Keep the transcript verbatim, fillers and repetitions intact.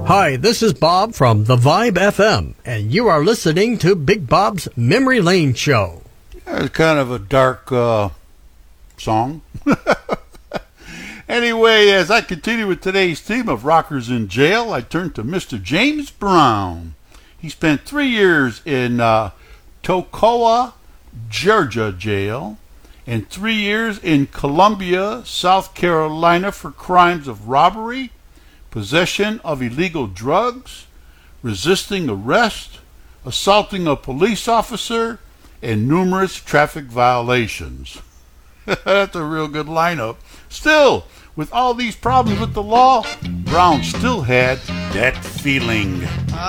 Hi, this is Bob from The Vibe F M, and you are listening to Big Bob's Memory Lane Show. It's kind of a dark uh, song. Anyway, as I continue with today's theme of rockers in jail, I turn to Mister James Brown. He spent three years in uh, Toccoa, Georgia jail, and three years in Columbia, South Carolina for crimes of robbery, possession of illegal drugs, resisting arrest, assaulting a police officer, and numerous traffic violations. That's a real good lineup. Still, with all these problems with the law, Brown still had that feeling.